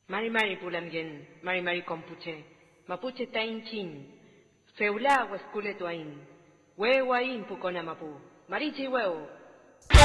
Mari Mari Pulamyen, Mari Mari Compuche, Mapuche Tain Chin, Feula Huescule Tuain, Huehuain Pucona Mapu, Marichi Huevo,